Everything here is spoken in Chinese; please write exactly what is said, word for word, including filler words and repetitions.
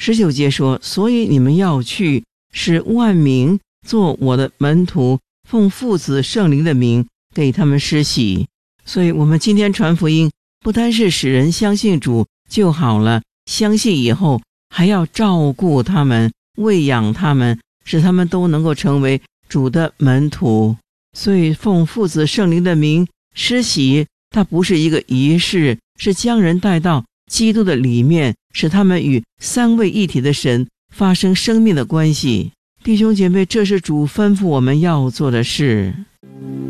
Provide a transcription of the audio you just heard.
十九节说，所以你们要去，使万民做我的门徒，奉父子圣灵的名给他们施洗。所以我们今天传福音，不单是使人相信主就好了，相信以后还要照顾他们，喂养他们，使他们都能够成为主的门徒。所以奉父子圣灵的名施洗，它不是一个仪式，是将人带到基督的里面，使他们与三位一体的神发生生命的关系。弟兄姐妹，这是主吩咐我们要做的事。